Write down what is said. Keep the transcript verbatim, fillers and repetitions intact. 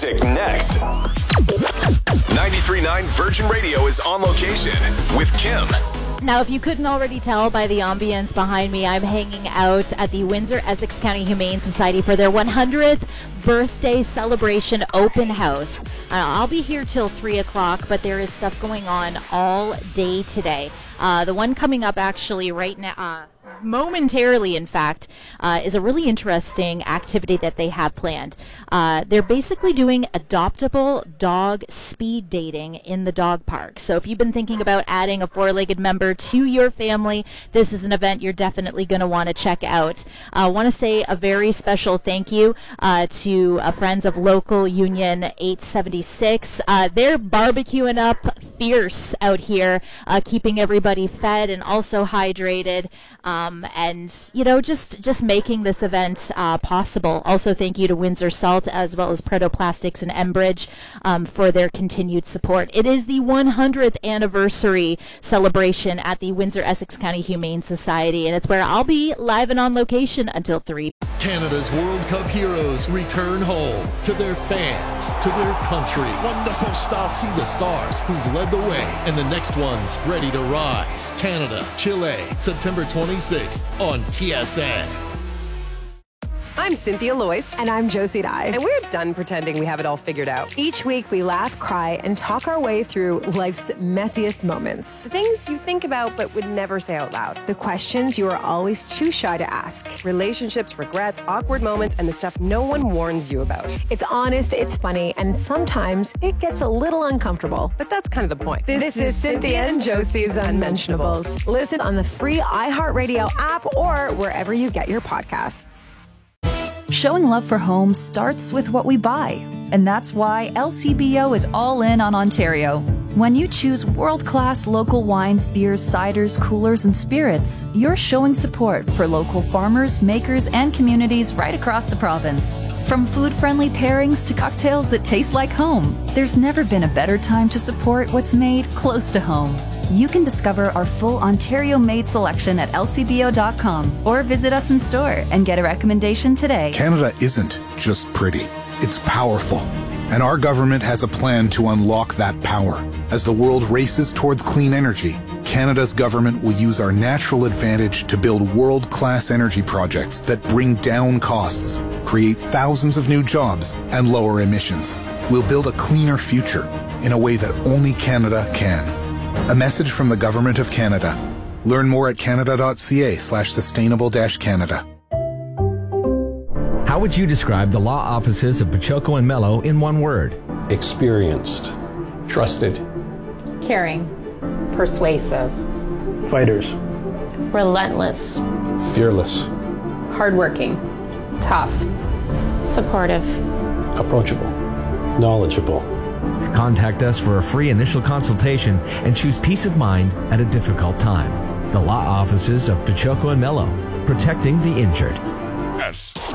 music next. ninety-three point nine Virgin Radio is on location with Kim. Now, if you couldn't already tell by the ambience behind me, I'm hanging out at the Windsor-Essex County Humane Society for their one hundredth birthday celebration open house. Uh, I'll be here till three o'clock, but there is stuff going on all day today. Uh, the one coming up actually right now, uh, momentarily in fact, uh, is a really interesting activity that they have planned. Uh, they're basically doing adoptable dog speed dating in the dog park. So if you've been thinking about adding a four-legged member to your family, this is an event you're definitely going to want to check out. I uh, want to say a very special thank you uh, to uh, friends of Local Union eight seventy-six. Uh, they're barbecuing up fierce out here, uh, keeping everybody fed and also hydrated. Um, and, you know, just, just making this event uh, possible. Also, thank you to Windsor Salt as well as Protoplastics and Enbridge um, for their continued support. It is the one hundredth anniversary celebration at the Windsor-Essex County Humane Society, and it's where I'll be live and on location until three. Canada's World Cup heroes return home to their fans, to their country. Wonderful start. See the stars who've led the way and the next ones ready to rise. Canada, Chile, September twenty-sixth on T S N. I'm Cynthia Loyce. And I'm Josie Dye. And we're done pretending we have it all figured out. Each week we laugh, cry, and talk our way through life's messiest moments. The things you think about but would never say out loud. The questions you are always too shy to ask. Relationships, regrets, awkward moments, and the stuff no one warns you about. It's honest, it's funny, and sometimes it gets a little uncomfortable. But that's kind of the point. This, this is, is Cynthia and Josie's Unmentionables. Listen on the free iHeartRadio app or wherever you get your podcasts. Showing love for homes starts with what we buy, and that's why L C B O is all in on Ontario. When you choose world-class local wines, beers, ciders, coolers, and spirits, you're showing support for local farmers, makers, and communities right across the province. From food-friendly pairings to cocktails that taste like home, there's never been a better time to support what's made close to home. You can discover our full Ontario-made selection at L C B O dot com or visit us in store and get a recommendation today. Canada isn't just pretty, it's powerful. And our government has a plan to unlock that power. As the world races towards clean energy, Canada's government will use our natural advantage to build world-class energy projects that bring down costs, create thousands of new jobs, and lower emissions. We'll build a cleaner future in a way that only Canada can. A message from the Government of Canada. Learn more at canada.ca slash sustainable dash Canada. How would you describe the law offices of Pachoco and Mello in one word? Experienced. Trusted. Caring. Persuasive. Fighters. Relentless. Fearless. Hardworking. Tough. Supportive. Approachable. Knowledgeable. Contact us for a free initial consultation and choose peace of mind at a difficult time. The law offices of Pachoco and Mello, protecting the injured. Yes.